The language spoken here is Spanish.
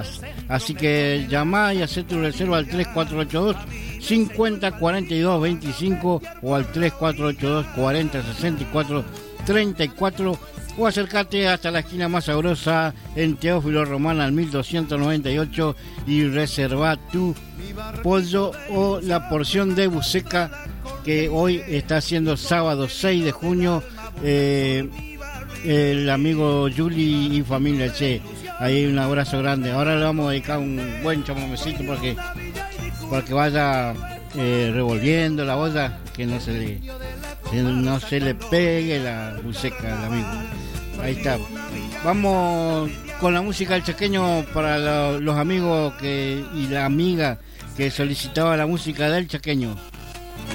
entradas. Así que llama y haz tu reserva al 3482 50 42 25 o al 3482 40 64 34 o acércate hasta la esquina más sabrosa en Teófilo Román al 1298 y reserva tu pollo o la porción de buceca que hoy está haciendo sábado 6 de junio el amigo Juli y familia. Che, ahí un abrazo grande. Ahora le vamos a dedicar un buen chamamecito porque vaya revolviendo la olla, que no se le pegue la buceca al amigo. Ahí está. Vamos con la música del chaqueño para los amigos y la amiga que solicitaba la música del chaqueño.